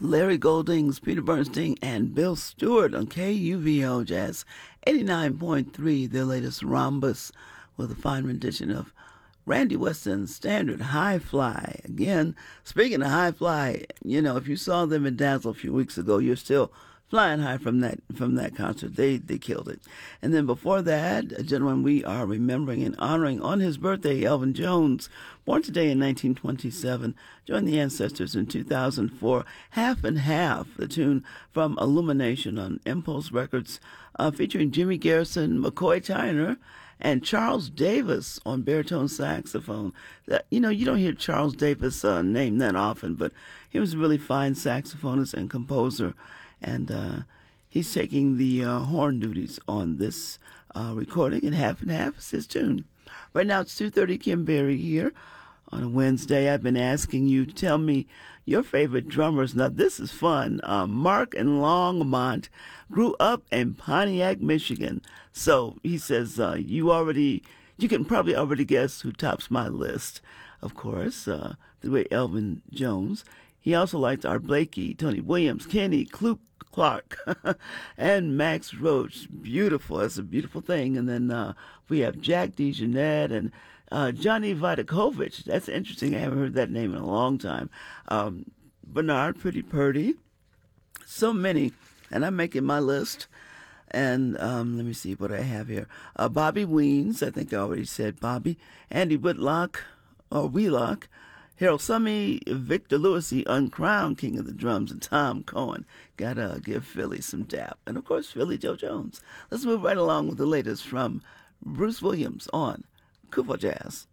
Larry Goldings, Peter Bernstein, and Bill Stewart on KUVO Jazz 89.3, their latest Rhombus, with a fine rendition of Randy Weston's standard High Fly. Again, speaking of High Fly, if you saw them in Dazzle a few weeks ago, you're still flying high from that concert. They killed it. And then before that, a gentleman we are remembering and honoring on his birthday, Elvin Jones, born today in 1927, joined the Ancestors in 2004. Half and Half, the tune from Illumination on Impulse Records, featuring Jimmy Garrison, McCoy Tyner, and Charles Davis on baritone saxophone. You don't hear Charles Davis name that often, but he was a really fine saxophonist and composer. And he's taking the horn duties on this recording, and Half is his tune. Right now it's 2:30. Kim Berry here on a Wednesday. I've been asking you to tell me your favorite drummers. Now this is fun. Mark in Longmont grew up in Pontiac, Michigan. So he says you can probably already guess who tops my list. Of course, the great Elvin Jones. He also liked Art Blakey, Tony Williams, Kenny Clark, and Max Roach. Beautiful. That's a beautiful thing. And then we have Jack DeJohnette and Johnny Vidakovich. That's interesting. I haven't heard that name in a long time. Bernard Pretty Purdy. So many. And I'm making my list. And let me see what I have here. Bobby Weens. I think I already said Bobby. Andy Wheelock. Harold Summey, Victor Lewis, the uncrowned king of the drums, and Tom Cohen. Gotta give Philly some dap. And of course, Philly Joe Jones. Let's move right along with the latest from Bruce Williams on KUVO Jazz.